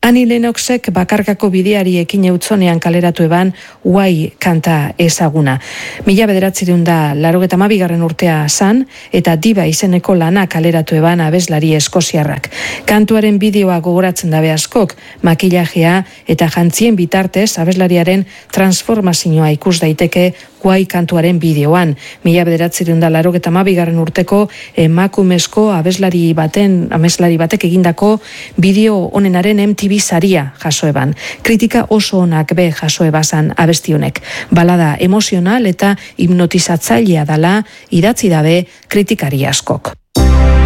Annie Lennoxek bakarkako bideari ekin eutzonean kaleratu eban Why kanta ezaguna. 1982 urtea zan eta Diva izeneko lana kaleratu eban abeslari eskoziarrak. Kantuaren bideoa gogoratzen dabe askok, makillajea eta jantzien bitartez abeslariaren transformazioa ikus daiteke Why kantuaren bideoan. 1982 urteko emakumezko abeslari batek egindako bideo honenaren MTV saria jaso eban. Kritika oso onak be jaso ebazan abesti honek. Balada emozional eta hipnotizatzailea dala idatzi dabe kritikari askok.